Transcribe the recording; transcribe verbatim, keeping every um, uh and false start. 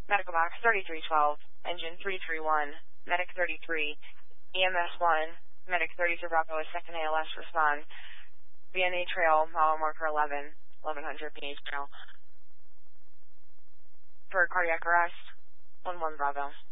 Medical box thirty-three twelve, engine three three one, medic thirty-three, E M S one, medic thirty-three Bravo, a second A L S respond. B N A trail, mile marker eleven, eleven hundred B N A trail. For cardiac arrest, one one Bravo.